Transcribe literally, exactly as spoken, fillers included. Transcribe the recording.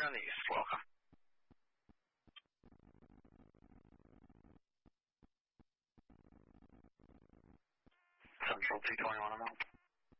clear on the east. Welcome. Central two twenty-one, I'm out.